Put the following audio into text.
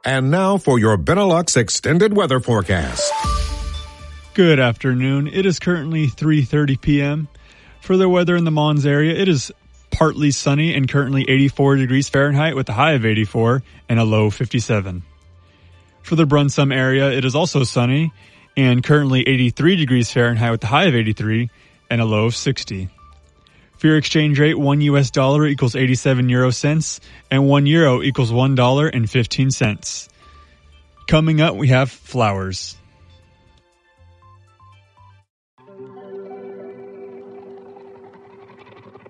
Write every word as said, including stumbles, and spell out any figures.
And now for your Benelux extended weather forecast. Good afternoon. It is currently three thirty p.m. For the weather in the Mons area, it is partly sunny and currently eighty-four degrees Fahrenheit with a high of eighty-four and a low fifty-seven. For the Brunsum area, it is also sunny and currently eighty-three degrees Fahrenheit with a high of eighty-three and a low of sixty. For your exchange rate, one U S dollar equals eighty-seven euro cents and one euro equals one dollar and fifteen cents. Coming up, we have flowers.